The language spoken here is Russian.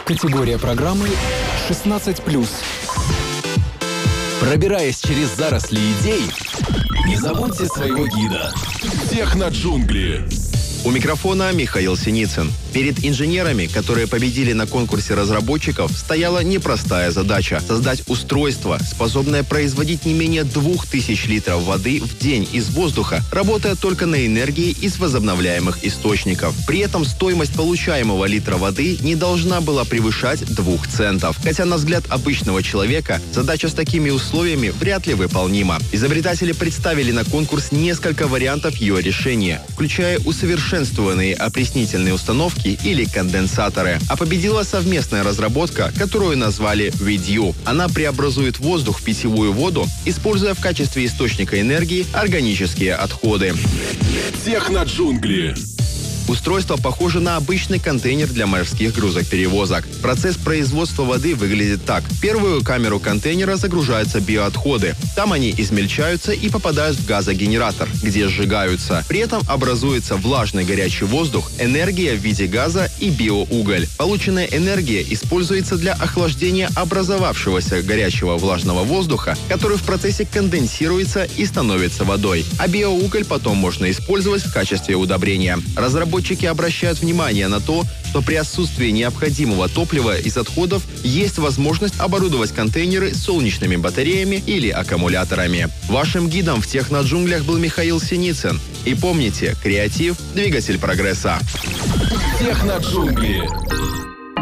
Категория программы 16+. Пробираясь через заросли идей, не забудьте своего гида. Техноджунгли. У микрофона Михаил Синицын. Перед инженерами, которые победили на конкурсе разработчиков, стояла непростая задача – создать устройство, способное производить не менее 2000 литров воды в день из воздуха, работая только на энергии из возобновляемых источников. При этом стоимость получаемого литра воды не должна была превышать 2 центов. Хотя, на взгляд обычного человека, задача с такими условиями вряд ли выполнима. Изобретатели представили на конкурс несколько вариантов ее решения, включая усовершенствованные опреснительные установки или конденсаторы. А победила совместная разработка, которую назвали WithYou. Она преобразует воздух в питьевую воду, используя в качестве источника энергии органические отходы. Техноджунгли. Устройство похоже на обычный контейнер для морских грузоперевозок. Процесс производства воды выглядит так. В первую камеру контейнера загружаются биоотходы. Там они измельчаются и попадают в газогенератор, где сжигаются. При этом образуется влажный горячий воздух, энергия в виде газа и биоуголь. Полученная энергия используется для охлаждения образовавшегося горячего влажного воздуха, который в процессе конденсируется и становится водой. А биоуголь потом можно использовать в качестве удобрения. Разработчики обращают внимание на то, что при отсутствии необходимого топлива из отходов есть возможность оборудовать контейнеры солнечными батареями или аккумуляторами. Вашим гидом в Техноджунглях был Михаил Синицын. И помните, креатив – двигатель прогресса. Техноджунгли.